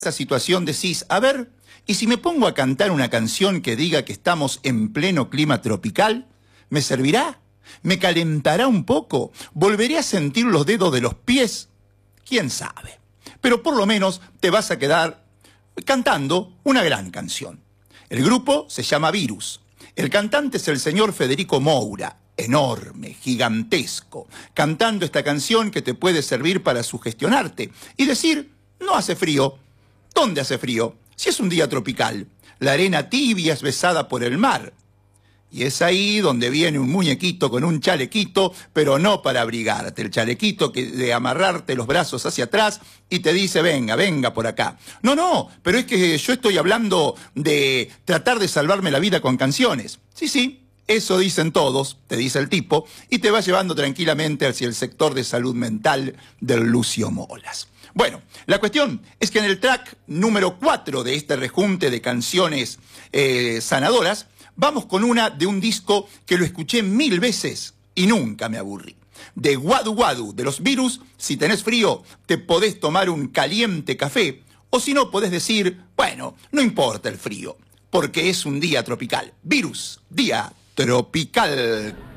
esa situación decís, a ver, ¿y si me pongo a cantar una canción que diga que estamos en pleno clima tropical? ¿Me servirá? ¿Me calentará un poco? ¿Volveré a sentir los dedos de los pies? ¿Quién sabe? Pero por lo menos te vas a quedar cantando una gran canción. El grupo se llama Virus. El cantante es el señor Federico Moura, enorme, gigantesco, cantando esta canción que te puede servir para sugestionarte y decir, no hace frío. ¿Dónde hace frío? Si es un día tropical. La arena tibia es besada por el mar. Y es ahí donde viene un muñequito con un chalequito, pero no para abrigarte. El chalequito de amarrarte los brazos hacia atrás y te dice, venga, venga por acá. No, pero es que yo estoy hablando de tratar de salvarme la vida con canciones. Sí, eso dicen todos, te dice el tipo, y te va llevando tranquilamente hacia el sector de salud mental del Lucio Molas. Bueno, la cuestión es que en el track número 4 de este rejunte de canciones sanadoras, vamos con una de un disco que lo escuché 1000 veces y nunca me aburrí. De Wadu Wadu, de los Virus, si tenés frío, te podés tomar un caliente café, o si no, podés decir, bueno, no importa el frío, porque es un día tropical. Virus, día tropical.